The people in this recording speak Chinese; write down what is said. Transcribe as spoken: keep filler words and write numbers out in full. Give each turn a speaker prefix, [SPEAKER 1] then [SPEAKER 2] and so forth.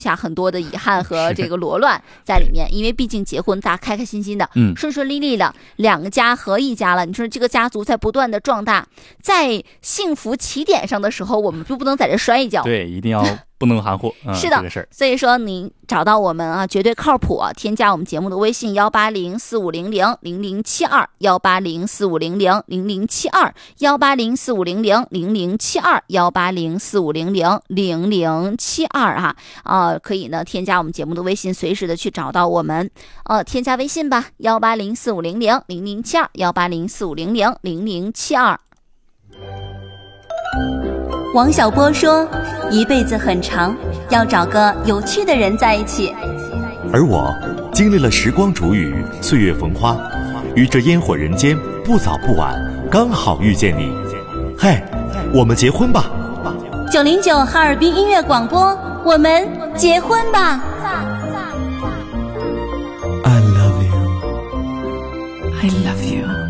[SPEAKER 1] 下很多的遗憾和这个罗乱在里面，因为毕竟结婚大家开开心心的，
[SPEAKER 2] 嗯，
[SPEAKER 1] 顺顺利利的，两个家合一家了。你说这个家族在不断的壮大，在幸福起点上的时候，我们就不能在这摔一跤。
[SPEAKER 2] 对，一定要不能含糊。嗯、
[SPEAKER 1] 是的，
[SPEAKER 2] 这个事儿。
[SPEAKER 1] 所以说您找到我们啊，绝对靠谱、啊。添加我们节目的微信幺八零四五零零零零七二幺八零四五零零零零七二幺八零四五零零零零七二幺八零四五零零零零七二啊啊，可以呢添加我们节目的微信，随时的去找到我们。呃，添加微信吧，幺八零四五零零零零七二幺八零四五零零零零七二。
[SPEAKER 3] 王小波说，一辈子很长，要找个有趣的人在一起。
[SPEAKER 4] 而我经历了时光煮雨，岁月逢花，于这烟火人间，不早不晚，刚好遇见你。嗨，我们结婚吧。
[SPEAKER 3] 九零九哈尔滨音乐广播，我们结婚吧。
[SPEAKER 5] I love you. I love you.